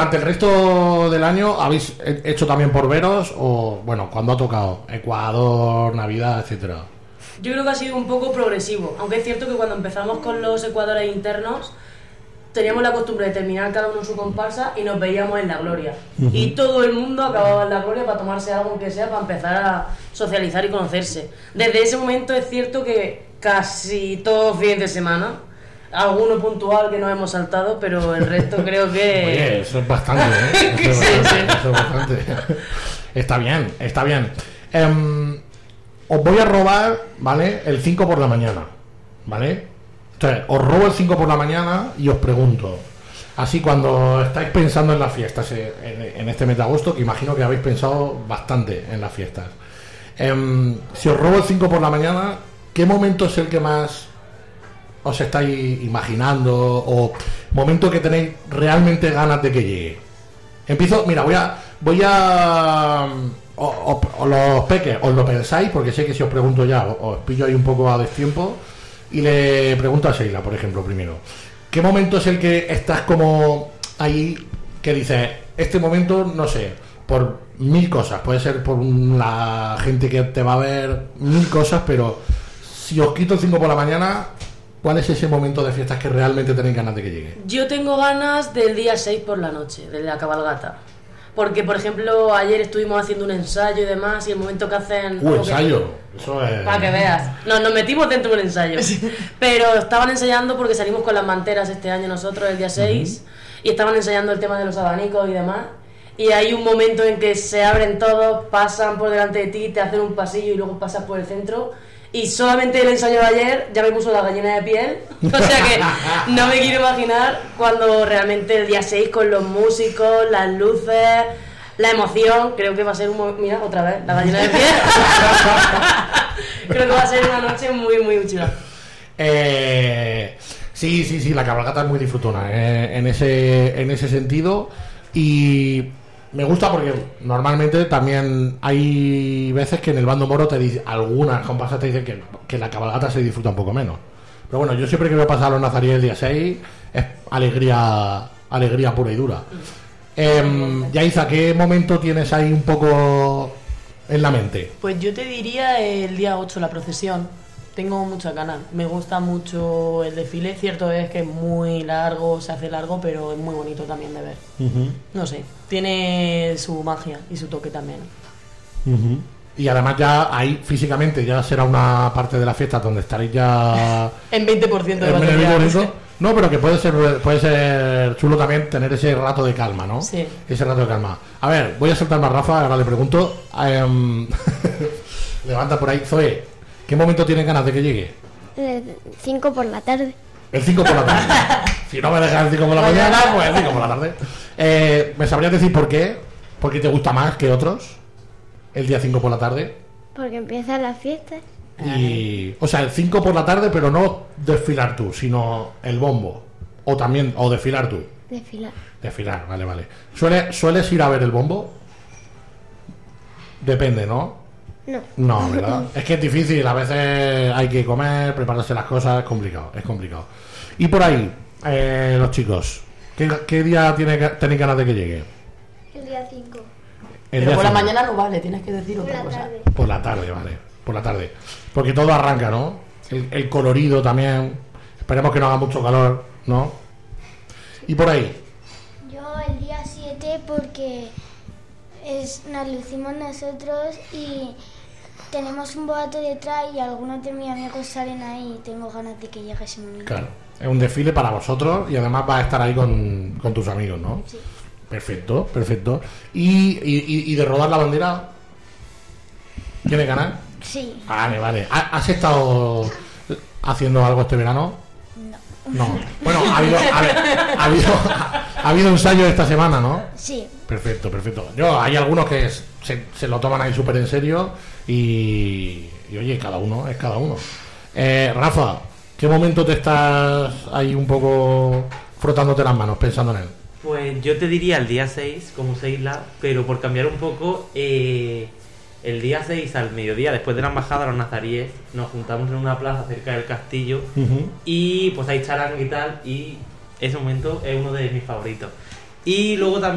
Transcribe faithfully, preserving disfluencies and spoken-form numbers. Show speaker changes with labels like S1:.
S1: durante el resto del año habéis hecho también por veros o, bueno, cuando ha tocado? Ecuador, Navidad, etcétera.
S2: Yo creo que ha sido un poco progresivo, aunque es cierto que cuando empezamos con los ecuadores internos teníamos la costumbre de terminar cada uno su comparsa y nos veíamos en la gloria. Uh-huh. Y todo el mundo acababa en la gloria para tomarse algo que sea, para empezar a socializar y conocerse. Desde ese momento es cierto que casi todos los fines de semana, alguno puntual que nos hemos saltado, pero el resto creo que...
S1: Oye, eso es bastante, ¿eh? Eso es bastante, sí, sí. Eso es bastante. Está bien, está bien. Um, os voy a robar, ¿vale? El cinco por la mañana, ¿vale? Entonces, os robo el cinco por la mañana y os pregunto, así cuando estáis pensando en las fiestas, en, en este mes de agosto, que imagino que habéis pensado bastante en las fiestas, eh, si os robo el cinco por la mañana, ¿qué momento es el que más os estáis imaginando o momento que tenéis realmente ganas de que llegue? Empiezo, mira, voy a... voy a o, o, o los peques, os lo pensáis, porque sé que si os pregunto ya, os, os pillo ahí un poco a destiempo. Y le pregunto a Sheila, por ejemplo, primero, ¿qué momento es el que estás como ahí que dices, este momento, no sé, por mil cosas, puede ser por la gente que te va a ver, mil cosas, pero si os quito el cinco por la mañana, ¿cuál es ese momento de fiestas que realmente tenéis ganas de que llegue?
S2: Yo tengo ganas del día seis por la noche, de la cabalgata. Porque, por ejemplo, ayer estuvimos haciendo un ensayo y demás, y el momento que hacen...
S1: ¡Uh, ensayo! Eso es...
S2: Para que veas. Nos, nos metimos dentro de un ensayo. Sí. Pero estaban ensayando porque salimos con las manteras este año nosotros, el día seis, uh-huh. Y estaban ensayando el tema de los abanicos y demás. Y hay un momento en que se abren todos, pasan por delante de ti, te hacen un pasillo y luego pasas por el centro. Y solamente el ensayo de ayer ya me puso la gallina de piel. O sea que no me quiero imaginar cuando realmente el día seis con los músicos, las luces, la emoción. Creo que va a ser un... Mira, otra vez, la gallina de piel. Creo que va a ser una noche muy, muy chula.
S1: Eh, sí, sí, sí, la cabalgata es muy disfrutona eh, en, ese, en ese sentido. Y... me gusta porque normalmente también hay veces que en el bando moro te dice, algunas comparsas te dicen que, que la cabalgata se disfruta un poco menos. Pero bueno, yo siempre que voy a pasar a los nazaríes el día seis es alegría, alegría pura y dura. Eh, Yaiza, ¿qué momento tienes ahí un poco en la mente?
S3: Pues yo te diría el día ocho, la procesión. Tengo muchas ganas, me gusta mucho el desfile, cierto es que es muy largo, se hace largo, pero es muy bonito también de ver. Uh-huh. No sé, tiene su magia y su toque también.
S1: Uh-huh. Y además ya ahí físicamente ya será una parte de la fiesta donde estaréis ya...
S3: en veinte por ciento de
S1: batería. No, pero que puede ser puede ser chulo también tener ese rato de calma, ¿no?
S3: Sí.
S1: Ese rato de calma. A ver, voy a soltarme a Rafa, ahora le pregunto. Um, levanta por ahí, Zoe. ¿Qué momento tienes ganas de que llegue?
S4: El cinco por la tarde.
S1: El cinco por la tarde. Si no me dejas el cinco por la mañana, pues el cinco por la tarde. Eh, ¿Me sabrías decir por qué? ¿Por qué te gusta más que otros el día cinco por la tarde?
S4: Porque empiezan las fiestas.
S1: Y, o sea, el cinco por la tarde, pero no desfilar tú, sino el bombo. O también, o desfilar tú.
S4: Desfilar.
S1: Desfilar, vale, vale. ¿Suele, ¿Sueles ir a ver el bombo? Depende, ¿no?
S4: No.
S1: No, ¿verdad? Es que es difícil, a veces hay que comer, prepararse las cosas, es complicado, es complicado. Y por ahí, eh, los chicos, ¿qué, qué día tiene, tenéis ganas de que llegue?
S4: El día cinco.
S3: Pero
S1: día
S3: por la
S1: cinco.
S3: mañana no vale, tienes que decir
S4: Por
S3: otra
S4: la
S3: cosa.
S4: tarde.
S1: Por la tarde, vale, por la tarde. Porque todo arranca, ¿no? El, el colorido también, esperemos que no haga mucho calor, ¿no? Y por ahí.
S4: Yo el día siete porque es, nos lucimos nosotros y... tenemos un boato detrás y algunos de mis amigos salen ahí y tengo ganas de que llegue ese momento.
S1: Claro, es un desfile para vosotros y además vas a estar ahí con, con tus amigos, ¿no?
S4: Sí.
S1: Perfecto, perfecto. ¿Y, y, y de rodar la bandera? ¿Tienes ganas?
S4: Sí.
S1: Vale, vale. ¿Has estado haciendo algo este verano?
S4: No.
S1: No. Bueno, ha habido, ha, ha habido, ha habido ensayo esta semana, ¿no?
S4: Sí.
S1: Perfecto, perfecto. Yo, hay algunos que se, se lo toman ahí súper en serio y, y oye, cada uno es cada uno. Eh, Rafa, ¿qué momento te estás ahí un poco frotándote las manos pensando en él?
S5: Pues yo te diría el día seis, como Seisla, pero por cambiar un poco, eh, el día seis al mediodía, después de la embajada de los nazaríes, nos juntamos en una plaza cerca del castillo uh-huh. y pues hay charanga y tal, y ese momento es uno de mis favoritos. Y luego también